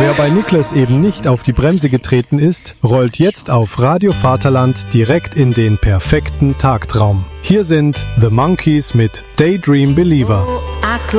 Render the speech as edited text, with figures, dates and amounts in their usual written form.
Wer bei Niklas eben nicht auf die Bremse getreten ist, rollt jetzt auf Radio Vaterland direkt in den perfekten Tagtraum. Hier sind The Monkees mit Daydream Believer.